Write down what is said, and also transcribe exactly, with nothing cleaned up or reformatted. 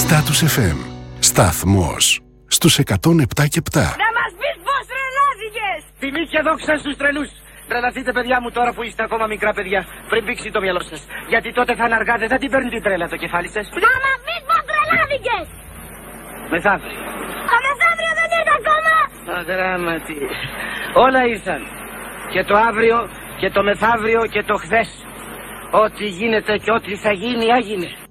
Status εφ εμ. Σταθμός στους εκατόν επτά και επτά. Να μας πεις πώς τρελάθηκες! Τιμή και δόξα στους τρελούς. Τρελαθείτε, παιδιά μου, τώρα που είστε ακόμα μικρά παιδιά. Πριν πήξει το μυαλό σας. Γιατί τότε θα είναι αργά, δεν θα την παίρνει την τρέλα το κεφάλι σας. Να μας πεις πώς τρελάθηκες! Μεθαύριο. Το μεθαύριο δεν ήρθε ακόμα! Αδράματι. Όλα ήρθαν. Και το αύριο και το μεθαύριο και το χθες. Ό,τι γίνεται και ό,τι θα γίνει, έγινε.